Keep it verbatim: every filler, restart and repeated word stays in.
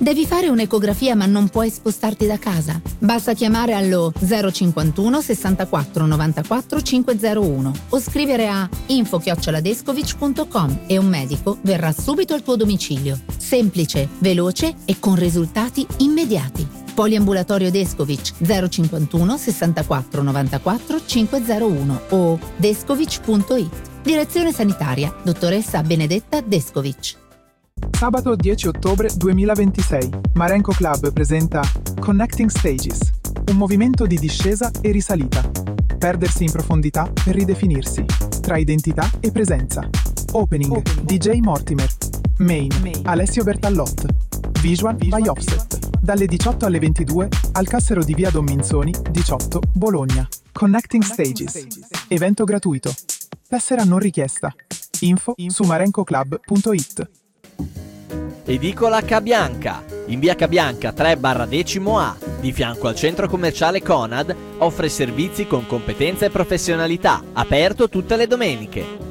Devi fare un'ecografia ma non puoi spostarti da casa? Basta chiamare allo zero cinquantuno sessantaquattro novantaquattro cinquecentouno o scrivere a info chiocciola descovich punto com e un medico verrà subito al tuo domicilio. Semplice, veloce e con risultati immediati. Poliambulatorio Descovich zero cinquantuno sessantaquattro novantaquattro cinquecentouno o descovich punto it. Direzione sanitaria dottoressa Benedetta Descovich. Sabato dieci ottobre duemilaventisei, Marenco Club presenta Connecting Stages, un movimento di discesa e risalita. Perdersi in profondità per ridefinirsi, tra identità e presenza. Opening, Opening. D J Mortimer. Main, Main. Alessio Bertallot. Visual, Visual by Offset. Dalle diciotto alle ventidue al Cassero di via Don Minzoni, diciotto, Bologna. Connecting, Connecting Stages. Stages. Evento gratuito. Tessera non richiesta. Info, Info. su marencoclub punto it. Edicola Cabianca, in via Cabianca tre barra decimo A, di fianco al centro commerciale Conad, offre servizi con competenza e professionalità, aperto tutte le domeniche.